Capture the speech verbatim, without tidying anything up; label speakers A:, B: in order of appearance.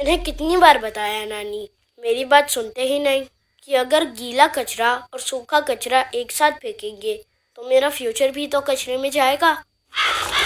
A: उन्हें कितनी बार बताया नानी, मेरी बात सुनते ही नहीं कि अगर गीला कचरा और सूखा कचरा एक साथ फेंकेंगे तो मेरा फ्यूचर भी तो कचरे में जाएगा।